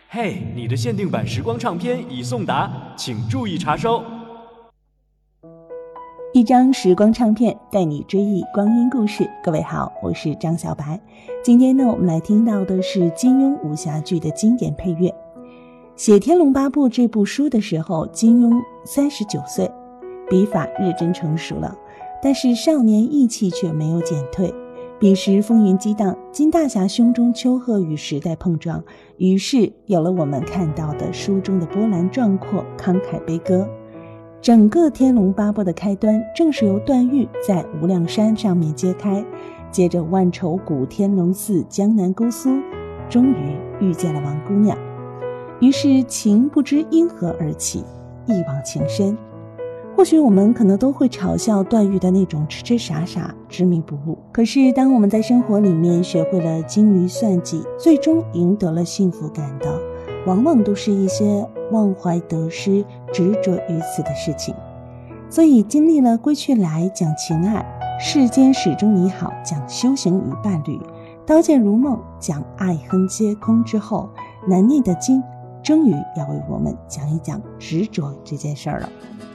嘿，你的限定版时光唱片已送达，请注意查收。 一张时光唱片带你追忆光阴故事。各位好，我是张小白。今天呢，我们来听到的是金庸武侠剧的经典配乐。写《天龙八部》这部书的时候，金庸39岁，笔法日臻成熟了，但是少年意气却没有减退。彼时风云激荡，金大侠胸中丘壑与时代碰撞，于是有了我们看到的书中的波澜壮阔、慷慨悲歌。整个《天龙八部》的开端正是由段誉在无量山上面揭开，接着万愁谷、天龙寺、江南姑苏，终于遇见了王姑娘。于是情不知因何而起，一往情深。或许我们可能都会嘲笑段誉的那种痴痴傻傻、执迷不悟，可是当我们在生活里面学会了精于算计，最终赢得了幸福感的，往往都是一些忘怀得失、执着于此的事情。所以经历了归去来讲情爱，世间始终你好讲修行与伴侣，刀剑如梦讲爱恨皆空之后，难念的经终于要为我们讲一讲执着这件事儿了。